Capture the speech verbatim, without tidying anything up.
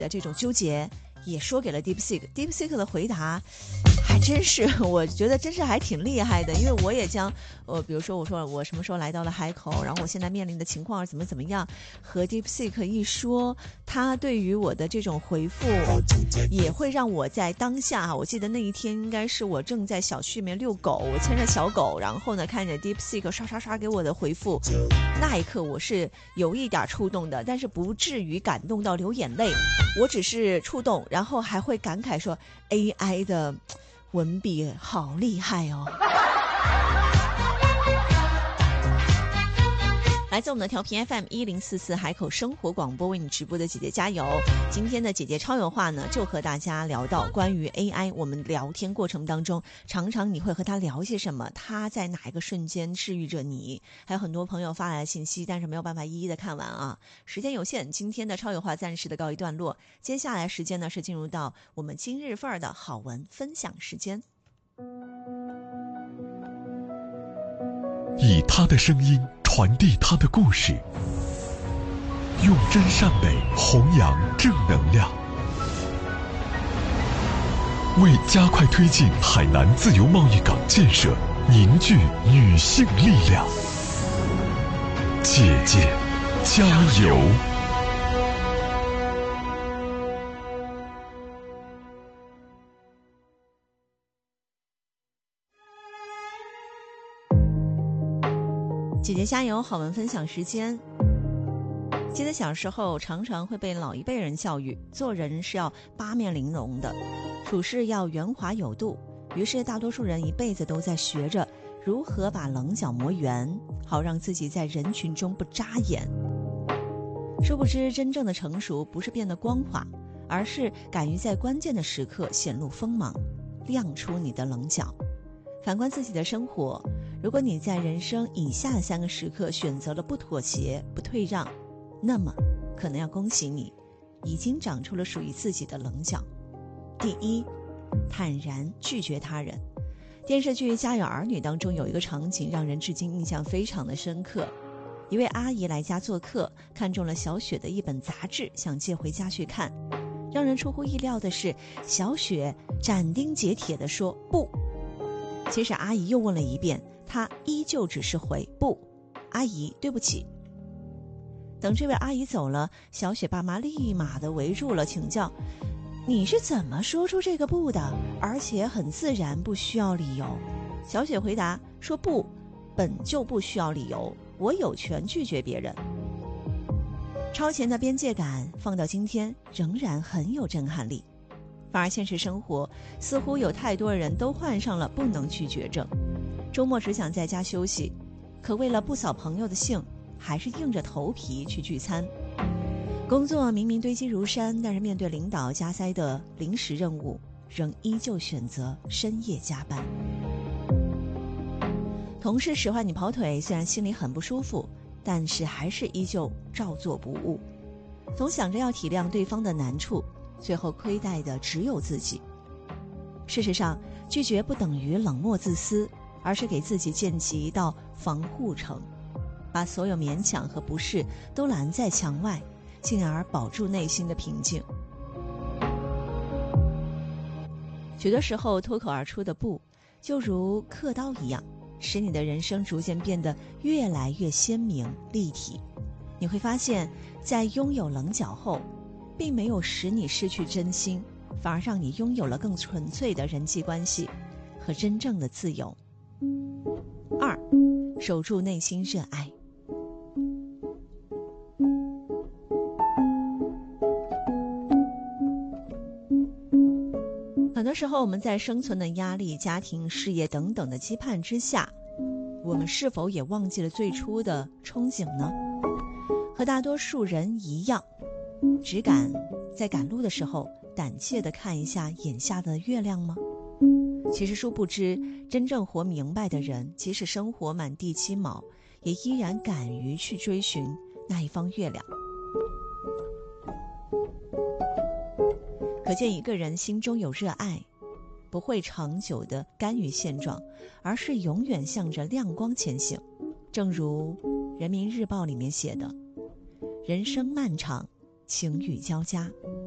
的这种纠结也说给了 DeepSeek。DeepSeek 的回答还真是，我觉得真是还挺厉害的，因为我也将呃，比如说我说我什么时候来到了海口，然后我现在面临的情况怎么怎么样，和 DeepSeek 一说，他对于我的这种回复也会让我在当下，我记得那一天应该是我正在小区里面遛狗，我牵着小狗，然后呢看着 DeepSeek 刷刷刷给我的回复，那一刻我是有一点触动的，但是不至于感动到流眼泪，我只是触动，然后还会感慨说 A I 的文笔好厉害哦。来自我们的调频 F M 一零四四海口生活广播为你直播的姐姐加油。今天的姐姐超有话呢，就和大家聊到关于 A I， 我们聊天过程当中常常你会和他聊些什么，他在哪一个瞬间治愈着你，还有很多朋友发来的信息，但是没有办法一一的看完啊，时间有限，今天的超有话暂时的告一段落，接下来时间呢是进入到我们今日份儿的好文分享时间， 以他的声音传递他的故事，用真善美弘扬正能量，为加快推进海南自由贸易港建设凝聚女性力量。姐姐加油！ 姐姐加油，好文分享时间。记得小时候常常会被老一辈人教育，做人是要八面玲珑的，处事要圆滑有度，于是大多数人一辈子都在学着如何把棱角磨圆，好让自己在人群中不扎眼。殊不知真正的成熟不是变得光滑，而是敢于在关键的时刻显露锋芒，亮出你的棱角。反观自己的生活，如果你在人生以下的三个时刻选择了不妥协、不退让，那么可能要恭喜你，已经长出了属于自己的棱角。第一，坦然拒绝他人。电视剧《家有儿女》当中有一个场景让人至今印象非常的深刻，一位阿姨来家做客，看中了小雪的一本杂志，想借回家去看。让人出乎意料的是，小雪斩钉截铁地说不。其实阿姨又问了一遍，她依旧只是回不。阿姨，对不起。等这位阿姨走了，小雪爸妈立马的围住了，请教你是怎么说出这个不的，而且很自然，不需要理由。小雪回答说，不本就不需要理由，我有权拒绝别人。超前的边界感放到今天仍然很有震撼力，反而现实生活似乎有太多人都患上了不能拒绝症，周末只想在家休息，可为了不扫朋友的兴，还是硬着头皮去聚餐。工作明明堆积如山，但是面对领导加塞的临时任务，仍依旧选择深夜加班。同事使唤你跑腿，虽然心里很不舒服，但是还是依旧照做不误。总想着要体谅对方的难处，最后亏待的只有自己。事实上，拒绝不等于冷漠自私，而是给自己建起一道防护城，把所有勉强和不适都拦在墙外，进而保住内心的平静。许多时候脱口而出的不，就如刻刀一样，使你的人生逐渐变得越来越鲜明立体。你会发现，在拥有棱角后，并没有使你失去真心，反而让你拥有了更纯粹的人际关系和真正的自由。二，守住内心热爱。很多时候我们在生存的压力、家庭、事业等等的羁绊之下，我们是否也忘记了最初的憧憬呢？和大多数人一样，只敢在赶路的时候胆怯地看一下眼下的月亮吗？其实殊不知，真正活明白的人，即使生活满地鸡毛，也依然敢于去追寻那一方月亮。可见一个人心中有热爱，不会长久地甘于现状，而是永远向着亮光前行。正如人民日报里面写的，人生漫长，晴雨交加，